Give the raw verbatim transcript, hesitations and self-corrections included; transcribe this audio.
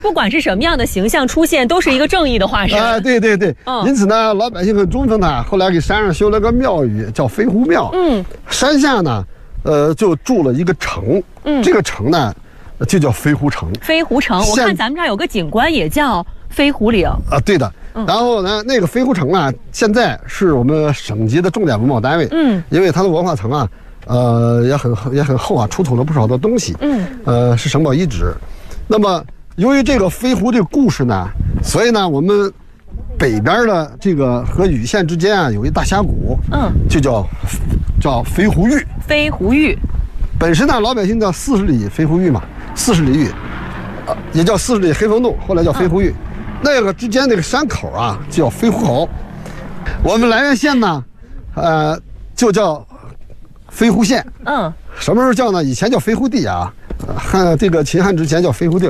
不管是什么样的形象出现，都是一个正义的化身。 哎、呃，对对对， 嗯、 因此呢，老百姓很忠诚他。后来给山上修了个庙宇，叫飞狐庙。 嗯， 山下呢，呃，就筑了一个城。嗯，这个城呢，就叫飞狐城。 飞狐城，我看咱们这儿有个景观也叫飞狐岭。 啊，对的。嗯、然后呢，那个飞狐城啊，现在是我们省级的重点文保单位。嗯，因为它的文化层啊。呃，也很也很厚啊，出土了不少的东西。嗯，呃，是省保遗址。那么，由于这个飞狐这个故事呢，所以呢，我们北边的这个和禹县之间啊，有一大峡谷。嗯，就叫叫飞狐峪。 飞狐峪， 本身呢，老百姓叫四十里飞狐峪嘛，四十里峪，呃，也叫四十里黑风洞，后来叫飞狐峪。嗯、那个之间那个山口啊，就叫飞狐口。我们涞源县呢，呃，就叫飞狐县。嗯，什么时候叫呢？以前叫飞狐地啊，汉这个秦汉之前叫飞狐地。